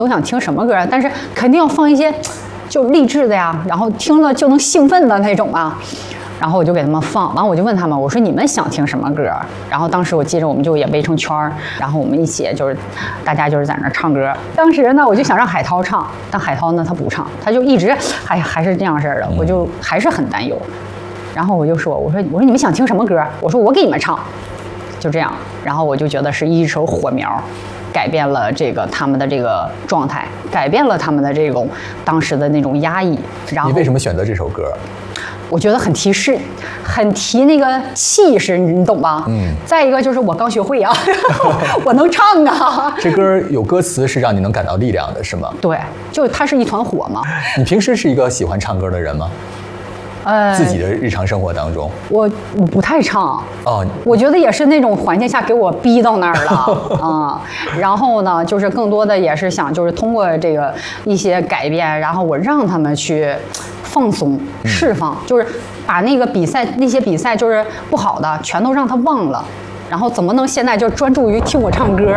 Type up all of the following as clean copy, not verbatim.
都想听什么歌，但是肯定要放一些就励志的呀，然后听了就能兴奋的那种啊。然后我就给他们放，完我就问他们，我说你们想听什么歌？然后当时我记着我们就也围成圈儿，然后我们一起就是大家就是在那儿唱歌。当时呢，我就想让海涛唱，但海涛呢他不唱，他就一直还是这样式儿的，我就还是很担忧。然后我就说，我说你们想听什么歌？我说我给你们唱，就这样。然后我就觉得是一首火苗，改变了这个他们的这个状态，改变了他们的这种当时的那种压抑。然后你为什么选择这首歌？ 我觉得很提示，很提那个气势，你懂吧？再一个就是我刚学会啊，我能唱啊。 这歌有歌词是让你能感到力量的，是吗？ 对，就它是一团火嘛。 你平时是一个喜欢唱歌的人吗？自己的日常生活当中， 我不太唱哦， 我觉得也是那种环境下给我逼到那儿了啊。然后呢，就是更多的也是想就是通过这个一些改变，然后我让他们去放松、释放，就是把那个那些比赛就是不好的全都让他忘了，然后怎么能现在就专注于听我唱歌？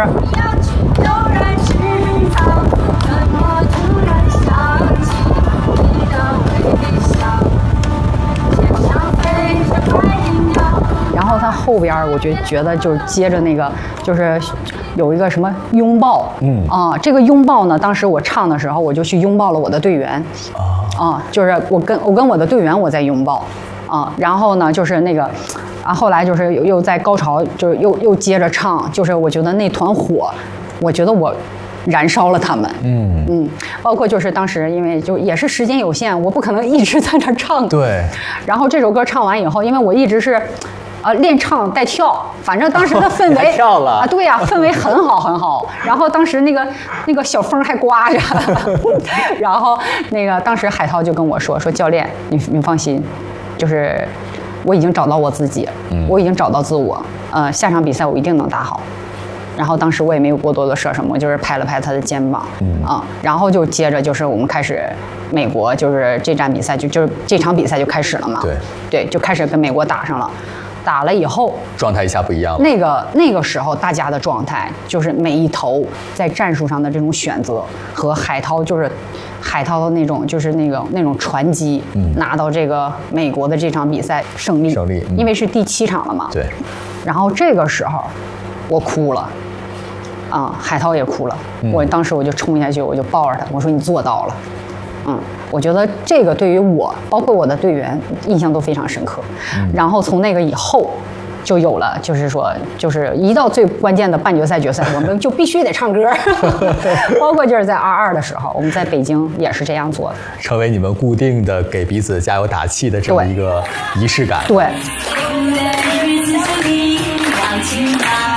然后他后边我就觉得就是接着那个就是有一个什么拥抱，这个拥抱呢，当时我唱的时候我就去拥抱了我的队员，就是我跟我的队员我在拥抱，然后呢就是那个后来就是又在高潮就是又接着唱，就是我觉得那团火，我觉得我燃烧了他们，包括就是当时因为就也是时间有限，我不可能一直在那唱， 对， 然后这首歌唱完以后，因为我一直是练唱带跳，反正当时的氛围跳了对呀，氛围很好很好。然后当时那个小风还刮着，然后那个当时海涛就跟我说教练，你放心，就是我已经找到我自己，我已经找到自我，下场比赛我一定能打好。然后当时我也没有过多的说什么，我就是拍了拍他的肩膀，然后就接着就是我们开始美国，就是这站比赛就是这场比赛就开始了嘛，对，就开始跟美国打上了。打了以后， 状态一下不一样了。 那个时候大家的状态就是每一头在战术上的这种选择和海涛的那种就是那种传击，拿到这个美国的这场比赛胜利，因为是第7场了嘛。 对。 然后这个时候我哭了，海涛也哭了。我当时我就冲下去，我就抱着他，我说你做到了。我觉得这个对于我，包括我的队员，印象都非常深刻。然后从那个以后，就有了，就是说，就是一到最关键的半决赛、决赛，我们就必须得唱歌。包括就是在22的时候，我们在北京也是这样做的， 成为你们固定的给彼此加油打气的这么一个仪式感。 对。